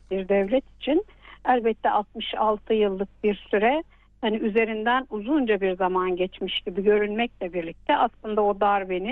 bir devlet için elbette 66 yıllık bir süre, hani üzerinden uzunca bir zaman geçmiş gibi görünmekle birlikte aslında o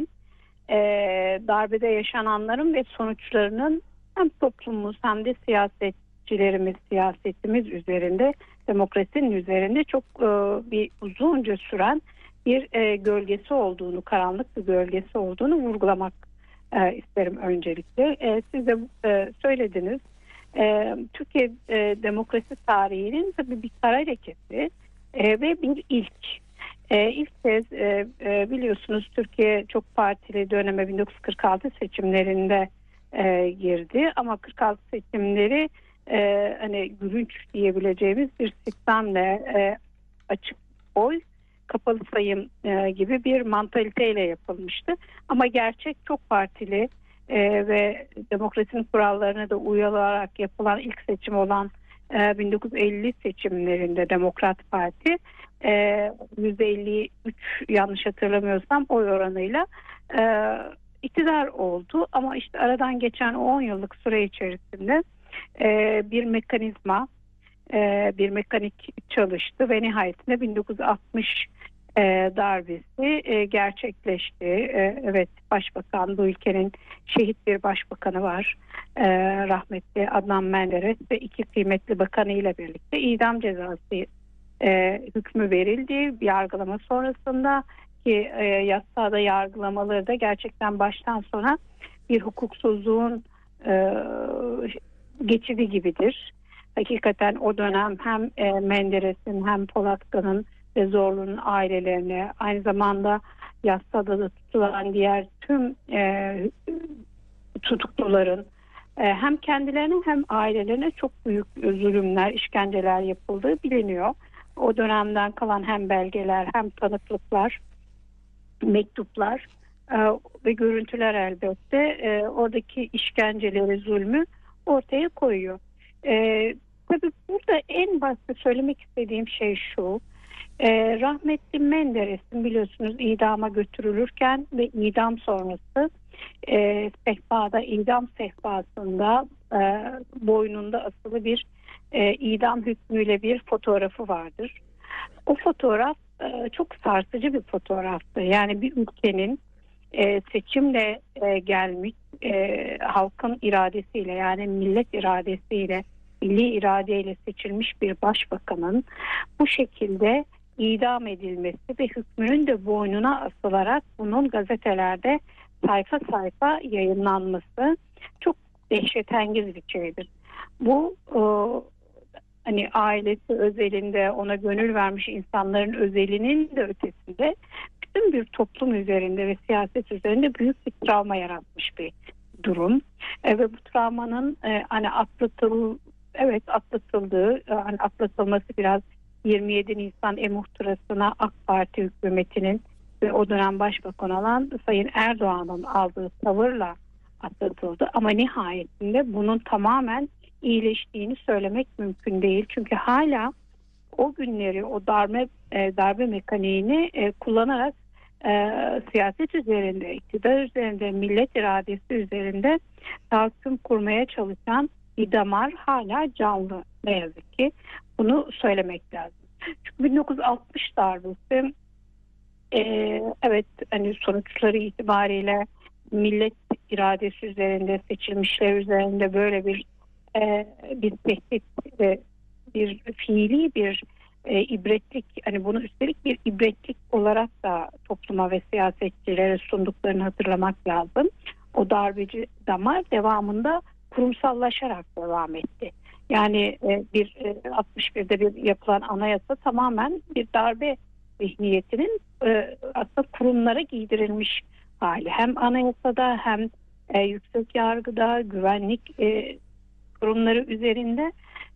darbede yaşananların ve sonuçlarının hem toplumumuz hem de siyasetimiz üzerinde, demokrasinin üzerinde çok bir uzunca süren bir gölgesi olduğunu, karanlık bir gölgesi olduğunu vurgulamak isterim öncelikle. Siz de söylediniz. Türkiye demokrasi tarihinin tabii bir kara lekesi ve bir ilk. İlk kez biliyorsunuz Türkiye çok partili döneme 1946 seçimlerinde girdi ama 46 seçimleri hani gülünç diyebileceğimiz bir sistemle açık oy, kapalı sayım gibi bir mantaliteyle yapılmıştı. Ama gerçek çok partili ve demokrasinin kurallarına da uyularak yapılan ilk seçim olan 1950 seçimlerinde Demokrat Parti %53 yanlış hatırlamıyorsam oy oranıyla iktidar oldu. Ama işte aradan geçen 10 yıllık süre içerisinde bir mekanik çalıştı ve nihayetinde 1960 darbesi gerçekleşti. Evet, başbakan, bu ülkenin şehit bir başbakanı var. Rahmetli Adnan Menderes ve iki kıymetli bakanı ile birlikte idam cezası hükmü verildi. Yargılama sonrasında ki yasada yargılamaları da gerçekten baştan sona bir hukuksuzluğun geçidi gibidir. Hakikaten o dönem hem Menderes'in hem Polatkan'ın ve Zorlu'nun ailelerine, aynı zamanda yasada da tutulan diğer tüm tutukluların hem kendilerine hem ailelerine çok büyük zulümler, işkenceler yapıldığı biliniyor. O dönemden kalan hem belgeler hem tanıklıklar, mektuplar ve görüntüler elbette oradaki işkenceleri, zulmü ortaya koyuyor. Tabii burada en başta söylemek istediğim şey şu. Rahmetli Menderes'in biliyorsunuz idama götürülürken ve idam sonrası idam sehpasında boynunda asılı bir idam hükmüyle bir fotoğrafı vardır. O fotoğraf çok sarsıcı bir fotoğraftı. Yani bir ülkenin seçimle gelmiş halkın iradesiyle, yani millet iradesiyle, milli iradeyle seçilmiş bir başbakanın bu şekilde idam edilmesi ve hükmünün de boynuna asılarak bunun gazetelerde sayfa sayfa yayınlanması çok dehşetengiz bir şeydir. Bu hani ailesi özelinde ona gönül vermiş insanların özelinin de ötesinde bütün bir toplum üzerinde ve siyaset üzerinde büyük bir travma yaratmış bir durum. Ve bu travmanın hani atlatıldığı, hani atlatılması biraz 27 Nisan muhtırasına AK Parti hükümetinin ve o dönem başbakan olan Sayın Erdoğan'ın aldığı tavırla atlatıldı. Ama nihayetinde bunun tamamen iyileştiğini söylemek mümkün değil. Çünkü hala o günleri, o darbe mekaniğini kullanarak siyaset üzerinde, iktidar üzerinde, millet iradesi üzerinde tahakküm kurmaya çalışan bir damar hala canlı, ne yazık ki. Bunu söylemek lazım. Çünkü 1960 darbesi evet, hani sonuçları itibariyle millet iradesi üzerinde, seçilmişler üzerinde böyle bir tehdit ve bir fiili bir ibretlik, hani bunu üstelik bir ibretlik olarak da topluma ve siyasetçilere sunduklarını hatırlamak lazım. O darbeci damar devamında kurumsallaşarak devam etti. Yani 61'de bir yapılan anayasa tamamen bir darbe zihniyetinin aslında kurumlara giydirilmiş hali. Hem anayasada hem yüksek yargıda, güvenlik kurumları üzerinde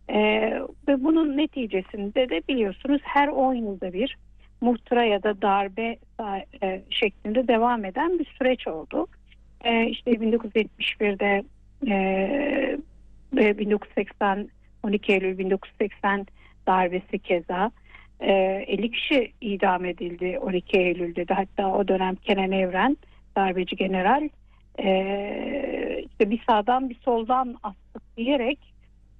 ve bunun neticesinde de biliyorsunuz her 10 yılda bir muhtıra ya da darbe şeklinde devam eden bir süreç oldu. İşte 1971'de ve 1980, 12 Eylül 1980 darbesi keza 50 kişi idam edildi 12 Eylül'de de. Hatta o dönem Kenan Evren, darbeci general, işte bir sağdan bir soldan astık diyerek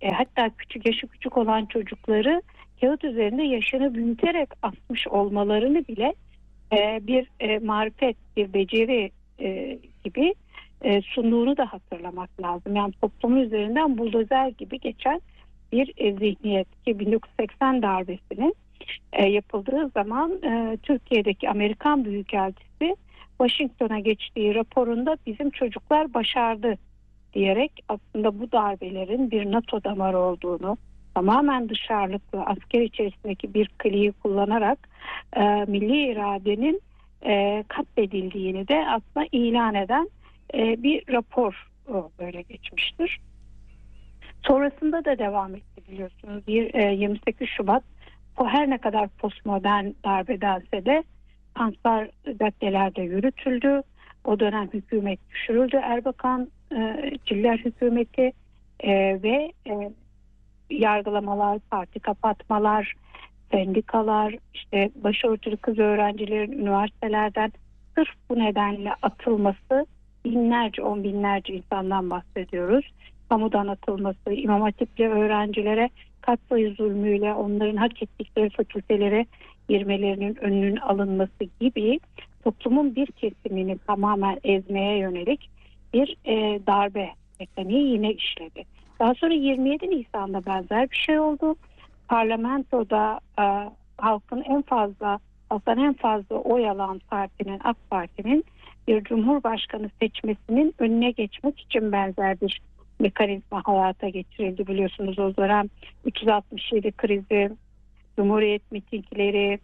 hatta yaşı küçük olan çocukları kağıt üzerinde yaşını büyüterek asmış olmalarını bile bir marifet, bir beceri gibi sunduğunu da hatırlamak lazım. Yani toplumun üzerinden buldozer gibi geçen bir zihniyet ki 1980 darbesinin yapıldığı zaman Türkiye'deki Amerikan Büyükelçisi Washington'a geçtiği raporunda bizim çocuklar başardı diyerek aslında bu darbelerin bir NATO damarı olduğunu, tamamen dışarılıklı asker içerisindeki bir kliği kullanarak milli iradenin katledildiğini de aslında ilan eden bir rapor böyle geçmiştir. Sonrasında da devam etti biliyorsunuz. 28 Şubat o her ne kadar postmodern darbedense de tanklar caddelerde yürütüldü. O dönem hükümet düşürüldü. Erbakan Çiller hükümeti ve yargılamalar, parti kapatmalar, sendikalar, işte başörtülü kız öğrencilerin üniversitelerden sırf bu nedenle atılması, binlerce, on binlerce insandan bahsediyoruz. Kamudan atılması, İmam Hatipli öğrencilere katsayı zulmüyle onların hak ettikleri fakültelere girmelerinin önünün alınması gibi toplumun bir kesimini tamamen ezmeye yönelik bir darbe mekaniği yine işledi. Daha sonra 27 Nisan'da benzer bir şey oldu. Parlamentoda halktan en fazla oy alan partinin, AK Parti'nin bir cumhurbaşkanı seçmesinin önüne geçmek için benzer bir mekanizma hayata geçirildi. Biliyorsunuz o dönem 367 krizi, Cumhuriyet mitingleri,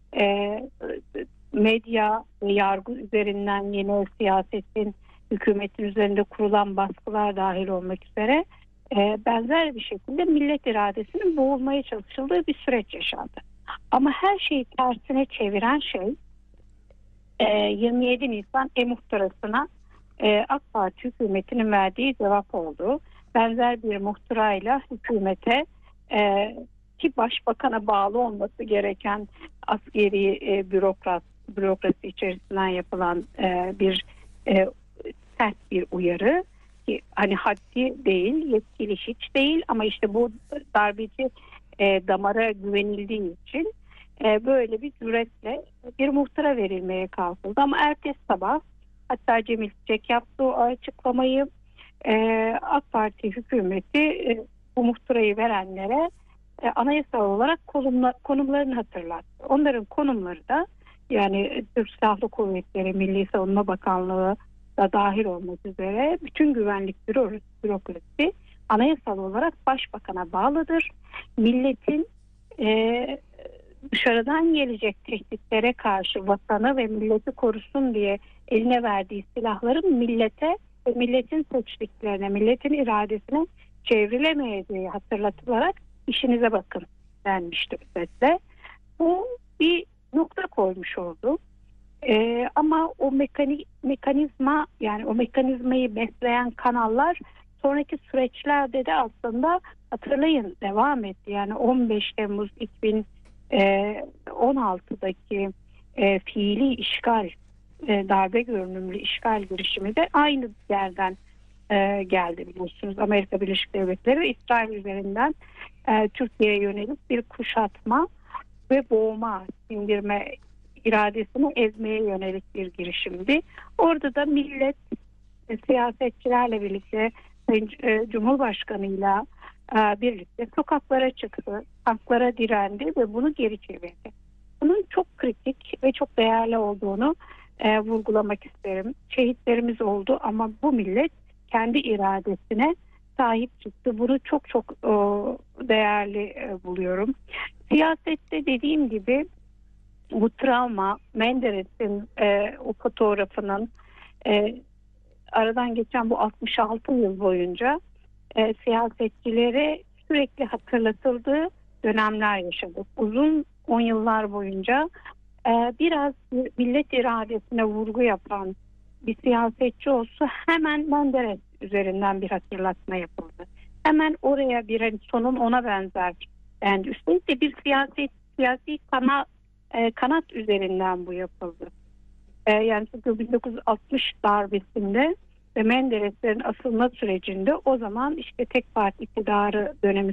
medya ve yargı üzerinden yeni siyasetin, hükümetin üzerinde kurulan baskılar dahil olmak üzere benzer bir şekilde millet iradesinin boğulmaya çalışıldığı bir süreç yaşandı. Ama her şeyi tersine çeviren şey 27 Nisan muhtırasına AK Parti hükümetinin verdiği cevap oldu. Benzer bir muhtırayla hükümete ki başbakana bağlı olması gereken askeri bürokrasi içerisinden yapılan bir sert bir uyarı ki hani haddi değil, yetkili hiç değil ama işte bu darbeci damara güvenildiği için böyle bir cüretle bir muhtıra verilmeye kalkıldı. Ama ertesi sabah hatta Cemil Çiçek yaptığı o açıklamayı AK Parti hükümeti bu muhtırayı verenlere anayasal olarak konumlarını hatırlattı. Onların konumları da yani Türk Silahlı Kuvvetleri, Milli Savunma Bakanlığı da dahil olmak üzere bütün güvenlik bürokrasi anayasal olarak başbakana bağlıdır. Milletin dışarıdan gelecek tehditlere karşı vatanı ve milleti korusun diye eline verdiği silahların millete ve milletin seçtiklerine, milletin iradesine çevrilemeyeceği hatırlatılarak işinize bakın denmişti özetle. Bu bir nokta koymuş oldu. Ama o mekanizma yani o mekanizmayı besleyen kanallar sonraki süreçlerde de aslında hatırlayın devam etti. Yani 15 Temmuz 2016'daki fiili işgal, darbe görünümlü işgal girişimi de aynı yerden geldi biliyorsunuz. Amerika Birleşik Devletleri ve İsrail üzerinden Türkiye'ye yönelik bir kuşatma ve boğma, sindirme iradesini ezmeye yönelik bir girişimdi. Orada da millet siyasetçilerle birlikte Cumhurbaşkanıyla birlikte sokaklara çıktı, tanklara direndi ve bunu geri çevirdi. Bunun çok kritik ve çok değerli olduğunu vurgulamak isterim. Şehitlerimiz oldu ama bu millet kendi iradesine sahip çıktı. Bunu çok çok değerli buluyorum. Siyasette dediğim gibi bu travma, Menderes'in o fotoğrafının aradan geçen bu 66 yıl boyunca siyasetçilere sürekli hatırlatıldığı dönemler yaşadık. Uzun 10 yıllar boyunca biraz millet iradesine vurgu yapan bir siyasetçi olsa hemen Menderes üzerinden bir hatırlatma yapıldı. Hemen oraya bir hani sonun ona benzer dendi. Üstelik de bir siyasi kanat üzerinden bu yapıldı. Yani çünkü 1960 darbesinde ve Mendereslerin asılma sürecinde o zaman işte tek parti iktidarı dönemi